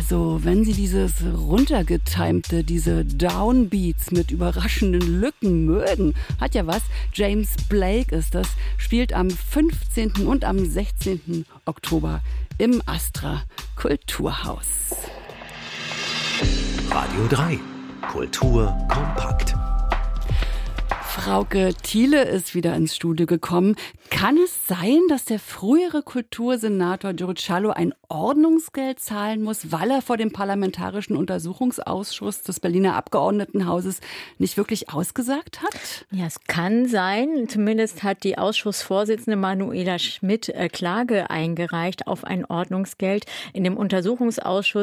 Also, wenn Sie dieses runtergetimte, diese Downbeats mit überraschenden Lücken mögen, hat ja was. James Blake ist das, spielt am 15. und am 16. Oktober im Astra Kulturhaus. Radio 3, Kultur kompakt. Frauke Thiele ist wieder ins Studio gekommen. Kann es sein, dass der frühere Kultursenator Giudicello ein Ordnungsgeld zahlen muss, weil er vor dem Parlamentarischen Untersuchungsausschuss des Berliner Abgeordnetenhauses nicht wirklich ausgesagt hat? Ja, es kann sein. Zumindest hat die Ausschussvorsitzende Manuela Schmidt Klage eingereicht auf ein Ordnungsgeld. In dem Untersuchungsausschuss